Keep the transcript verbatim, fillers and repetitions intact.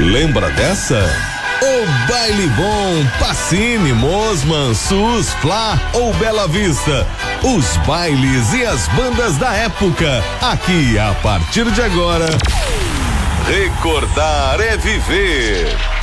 Lembra dessa? O Baile Bom, Pacini, Mosman, Sus, Flá ou Bela Vista. Os bailes e as bandas da época. Aqui, a partir de agora, recordar é viver.